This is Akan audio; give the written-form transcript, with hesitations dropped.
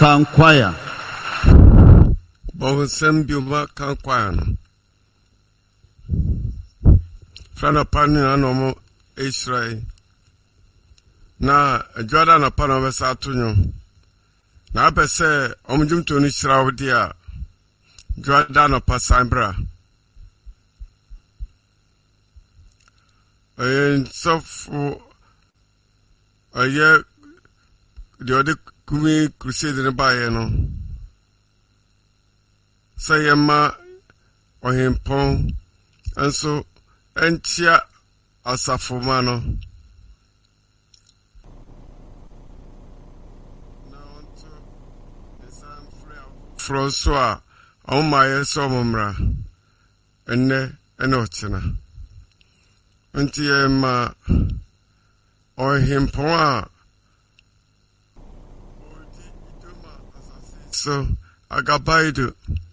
Kan choir. Bonsem bioma kan choir no. Frana pani na no Israel. Na Jordan na pana wesa atunyo. Na apese omjumto ni shirawo dia. Jordan na pasambra. Sofu the other kumi crusade in the baye no. Sayema ohimpon and so entia asafumano. François on my somra ene enochina. Entiema ohimpon so agabaidu